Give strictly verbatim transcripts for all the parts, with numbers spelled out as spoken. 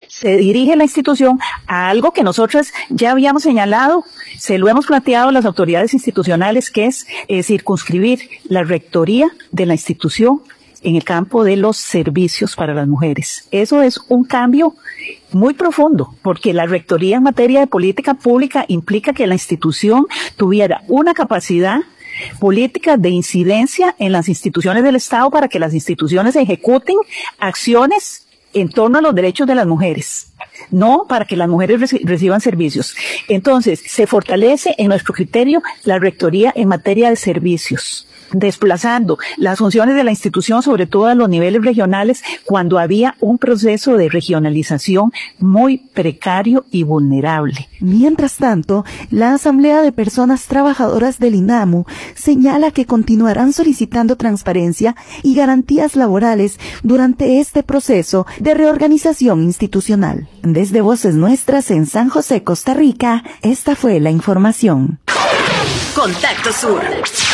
Se dirige la institución a algo que nosotros ya habíamos señalado, se lo hemos planteado a las autoridades institucionales, que es eh, circunscribir la rectoría de la institución en el campo de los servicios para las mujeres. Eso es un cambio muy profundo, porque la rectoría en materia de política pública implica que la institución tuviera una capacidad política de incidencia en las instituciones del Estado para que las instituciones ejecuten acciones en torno a los derechos de las mujeres, no para que las mujeres reci- reciban servicios. Entonces, se fortalece en nuestro criterio la rectoría en materia de servicios, desplazando las funciones de la institución, sobre todo a los niveles regionales, cuando había un proceso de regionalización muy precario y vulnerable. Mientras tanto, la Asamblea de Personas Trabajadoras del INAMU señala que continuarán solicitando transparencia y garantías laborales durante este proceso de reorganización institucional. Desde Voces Nuestras en San José, Costa Rica, esta fue la información. Contacto Sur.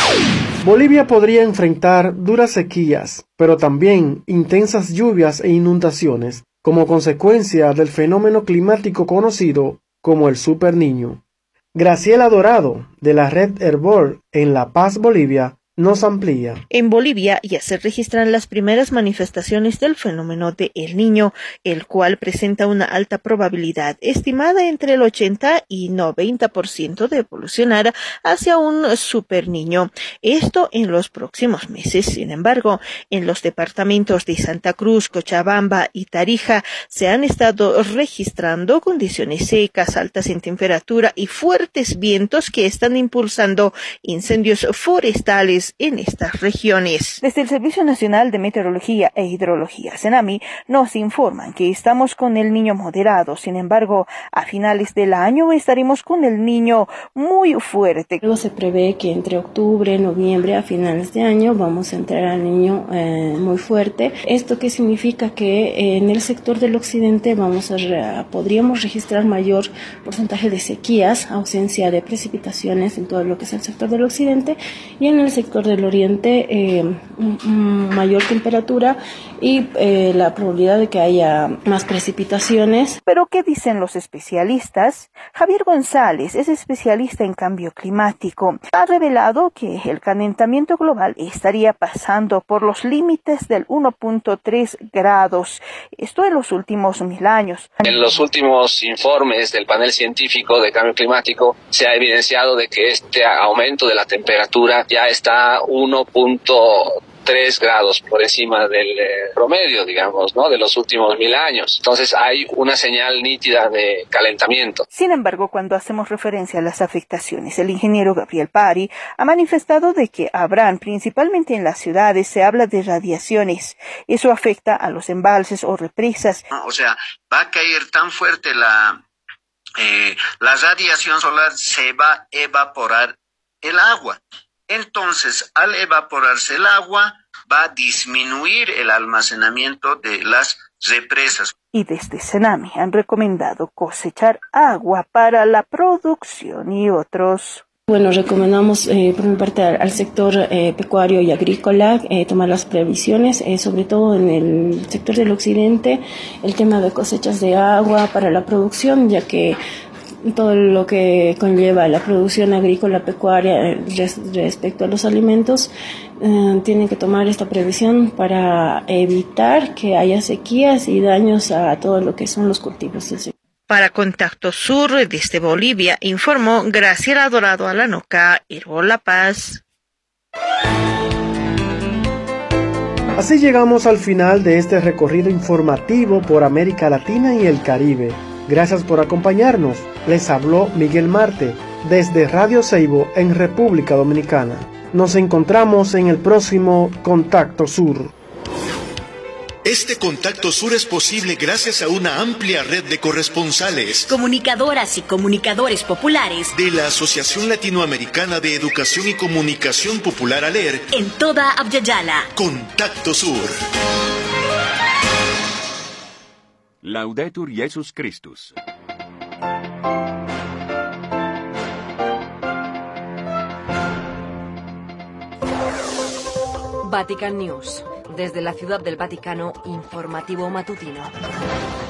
Bolivia podría enfrentar duras sequías, pero también intensas lluvias e inundaciones como consecuencia del fenómeno climático conocido como el Super Niño. Graciela Dorado, de la Red Herbol en La Paz, Bolivia, nos amplía. En Bolivia ya se registran las primeras manifestaciones del fenómeno de El Niño, el cual presenta una alta probabilidad, estimada entre el ochenta y noventa por ciento, de evolucionar hacia un super niño. Esto en los próximos meses. Sin embargo, en los departamentos de Santa Cruz, Cochabamba y Tarija se han estado registrando condiciones secas, altas en temperatura y fuertes vientos que están impulsando incendios forestales en estas regiones. Desde el Servicio Nacional de Meteorología e Hidrología, SENAMI, nos informan que estamos con el niño moderado. Sin embargo, a finales del año estaremos con el niño muy fuerte. Luego se prevé que entre octubre, noviembre, a finales de año, vamos a entrar al niño eh, muy fuerte. ¿Esto qué significa? Que eh, en el sector del occidente vamos a re- podríamos registrar mayor porcentaje de sequías, ausencia de precipitaciones en todo lo que es el sector del occidente, y en el sector del oriente eh, mayor temperatura y eh, la probabilidad de que haya más precipitaciones. Pero ¿qué dicen los especialistas? Javier González es especialista en cambio climático. Ha revelado que el calentamiento global estaría pasando por los límites del uno punto tres grados. Esto en los últimos mil años. En los últimos informes del panel científico de cambio climático se ha evidenciado de que este aumento de la temperatura ya está uno punto tres grados por encima del eh, promedio, digamos, ¿no?, de los últimos mil años. Entonces hay una señal nítida de calentamiento. Sin embargo, cuando hacemos referencia a las afectaciones, el ingeniero Gabriel Pari ha manifestado de que habrán, principalmente en las ciudades, se habla de radiaciones. Eso afecta a los embalses o represas. O sea, va a caer tan fuerte la, eh, la radiación solar, se va a evaporar el agua. Entonces, al evaporarse el agua, va a disminuir el almacenamiento de las represas. Y desde SENAMI han recomendado cosechar agua para la producción y otros. Bueno, recomendamos eh, por mi parte al, al sector eh, pecuario y agrícola eh, tomar las previsiones, eh, sobre todo en el sector del occidente, el tema de cosechas de agua para la producción, ya que todo lo que conlleva la producción agrícola pecuaria eh, res, respecto a los alimentos, eh, tienen que tomar esta previsión para evitar que haya sequías y daños a todo lo que son los cultivos del sector. Para Contacto Sur desde Bolivia, informó Graciela Dorado Alanoca, Herbol La Paz. Así llegamos al final de este recorrido informativo por América Latina y el Caribe. Gracias por acompañarnos. Les habló Miguel Marte desde Radio Seibo en República Dominicana. Nos encontramos en el próximo Contacto Sur. Este Contacto Sur es posible gracias a una amplia red de corresponsales, comunicadoras y comunicadores populares de la Asociación Latinoamericana de Educación y Comunicación Popular ALER en toda Abya-Yala. Contacto Sur. Laudetur Jesus Christus. Vatican News. Desde la Ciudad del Vaticano, informativo matutino.